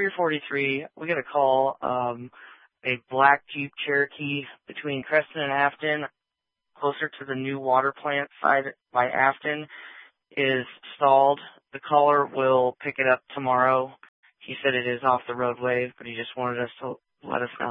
343. We got a call. A black Jeep Cherokee between Creston and Afton, closer to the new water plant side by Afton, is stalled. The caller will pick it up tomorrow. He said it is off the roadway, but he just wanted us to let us know.